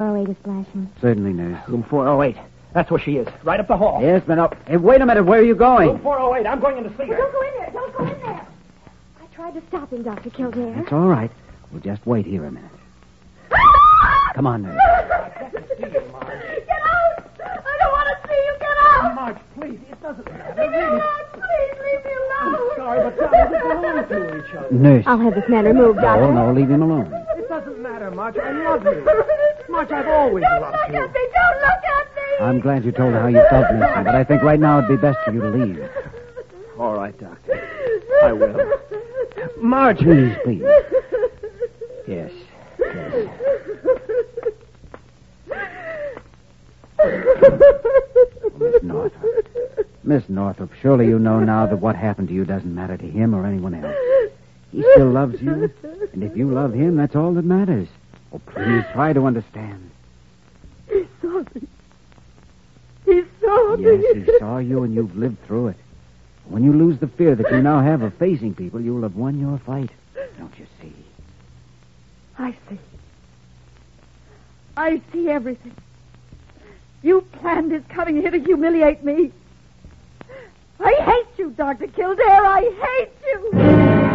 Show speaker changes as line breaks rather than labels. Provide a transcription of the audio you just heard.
408 is flashing.
Certainly, nurse.
Room 408. That's where she is. Right up the hall.
Yes, but no. Hey, wait a minute. Where are you going?
Room 408. I'm going in to see her.
Don't go in there. Don't go in there. I tried to stop him, Dr. Kildare.
That's all right. We'll just wait here a minute. Come on, nurse.
Get out! I don't want to see you. Get out!
Marge, please. It doesn't matter.
Leave me alone. Please leave me alone.
I'm sorry, but darling, we belong to each other.
Nurse.
I'll have this man removed, Doctor.
Oh, no, leave him alone.
It doesn't matter, Marge. I love you. Marge, I've always
Don't
loved
look
you.
at me. Don't look at me.
I'm glad you told her how you felt, Nurse, but I think right now it'd be best for you to leave.
All right, Doctor. I will. Marge.
Please, please. Yes, yes. Miss Northrop. Miss Northrop, surely you know now that what happened to you doesn't matter to him or anyone else. He still loves you, and if you love him, that's all that matters. Oh, please, try to understand.
He saw me. He saw me.
Yes, he saw you, and you've lived through it. When you lose the fear that you now have of facing people, you'll have won your fight. Don't you see?
I see. I see everything. You planned his coming here to humiliate me. I hate you, Dr. Kildare. I hate you.